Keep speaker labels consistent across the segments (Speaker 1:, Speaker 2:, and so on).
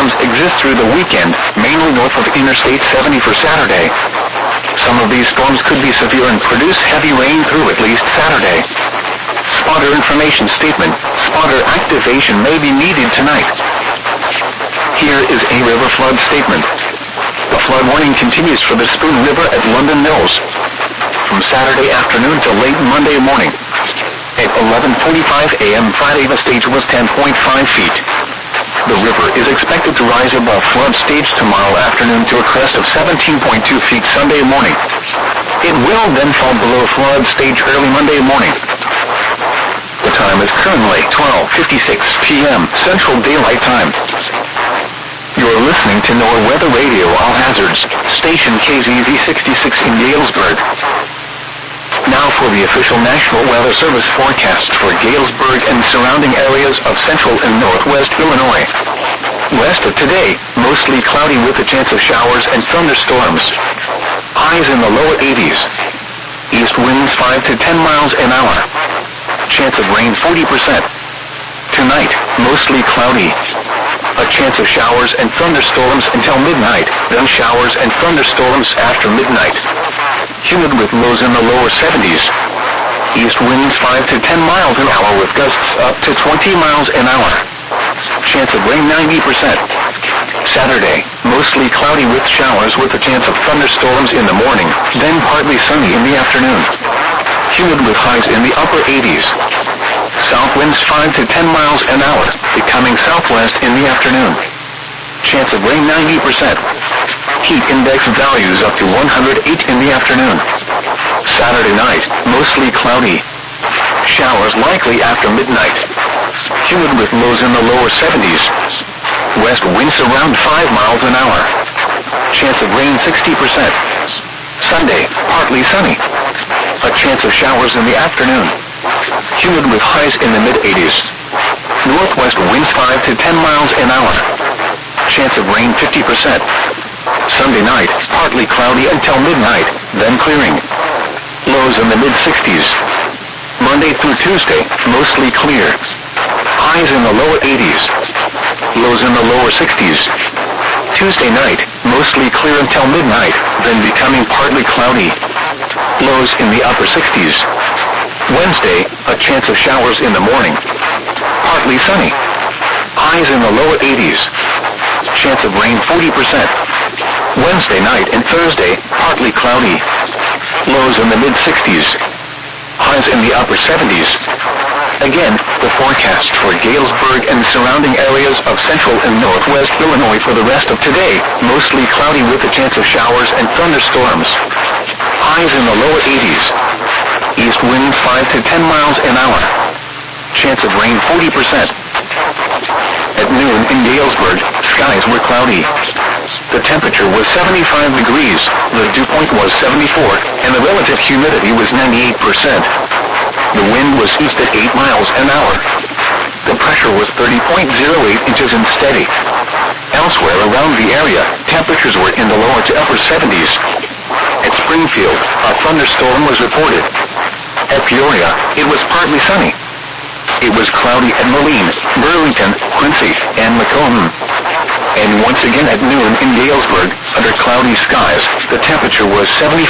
Speaker 1: thunderstorms exist through the weekend, mainly north of Interstate 70 for Saturday. Some of these storms could be severe and produce heavy rain through at least Saturday. Spotter information statement. Spotter activation may be needed tonight. Here is a river flood statement. The flood warning continues for the Spoon River at London Mills from Saturday afternoon to late Monday morning. At 11:45 a.m. Friday, the stage was 10.5 feet. The river is expected to rise above flood stage tomorrow afternoon to a crest of 17.2 feet Sunday morning. It will then fall below flood stage early Monday morning. The time is currently 12:56 p.m. Central Daylight Time. You're listening to NOAA Weather Radio All Hazards, station KZZ 66 in Galesburg. Now for the official National Weather Service forecast for Galesburg and surrounding areas of central and northwest Illinois. West of today, mostly cloudy with a chance of showers and thunderstorms. Highs in the lower 80s. East winds 5 to 10 miles an hour. Chance of rain 40%. Tonight, mostly cloudy. A chance of showers and thunderstorms until midnight, then showers and thunderstorms after midnight. Humid with lows in the lower 70s. East winds 5 to 10 miles an hour with gusts up to 20 miles an hour. Chance of rain 90%. Saturday, mostly cloudy with showers with a chance of thunderstorms in the morning, then partly sunny in the afternoon. Humid with highs in the upper 80s. South winds 5 to 10 miles an hour, becoming southwest in the afternoon. Chance of rain 90%. Heat index values up to 108 in the afternoon. Saturday night, mostly cloudy. Showers likely after midnight. Humid with lows in the lower 70s. West winds around 5 miles an hour. Chance of rain 60%. Sunday, partly sunny. A chance of showers in the afternoon. Humid with highs in the mid-80s. Northwest winds 5 to 10 miles an hour. Chance of rain 50%. Sunday night, partly cloudy until midnight, then clearing. Lows in the mid-60s. Monday through Tuesday, mostly clear. Highs in the lower 80s. Lows in the lower 60s. Tuesday night, mostly clear until midnight, then becoming partly cloudy. Lows in the upper 60s. Wednesday, a chance of showers in the morning. Partly sunny. Highs in the lower 80s. Chance of rain 40%. Wednesday night and Thursday, partly cloudy. Lows in the mid-60s. Highs in the upper 70s. Again, the forecast for Galesburg and surrounding areas of central and northwest Illinois for the rest of today, mostly cloudy with a chance of showers and thunderstorms. Highs in the lower 80s. East winds 5 to 10 miles an hour. Chance of rain 40%. At noon in Galesburg, skies were cloudy. The temperature was 75 degrees, the dew point was 74, and the relative humidity was 98%. The wind was east at 8 miles an hour. The pressure was 30.08 inches and steady. Elsewhere around the area, temperatures were in the lower to upper 70s. At Springfield, a thunderstorm was reported. At Peoria, it was partly sunny. It was cloudy at Moline, Burlington, Quincy, and Macomb. And once again at noon in Galesburg, under cloudy skies, the temperature was 75.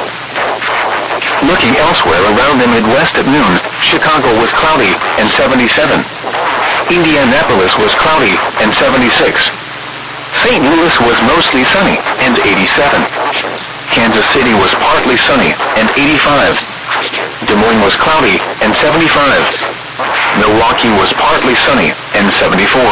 Speaker 1: Looking elsewhere around the Midwest at noon, Chicago was cloudy and 77. Indianapolis was cloudy and 76. St. Louis was mostly sunny and 87. Kansas City was partly sunny and 85. Des Moines was cloudy and 75. Milwaukee was partly sunny and 74.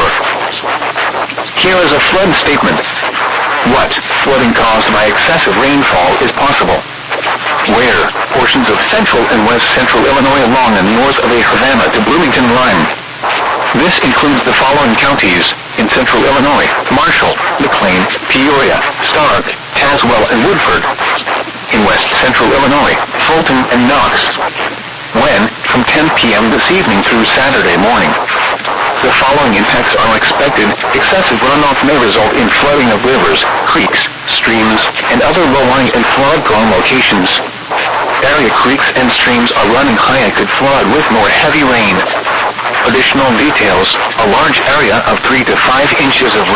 Speaker 1: Here is a flood statement. What flooding caused by excessive rainfall is possible? Where portions of central and west central Illinois along and north of the Havana to Bloomington line. This includes the following counties in central Illinois: Marshall, McLean, Peoria, Stark, Tazewell, and Woodford. In west central Illinois, Fulton and Knox. When? From 10 p.m. this evening through Saturday morning. The following impacts are expected. Excessive runoff may result in flooding of rivers, creeks, streams, and other low-lying and flood-prone locations. Area creeks and streams are running high and could flood with more heavy rain. Additional details: a large area of 3 to 5 inches of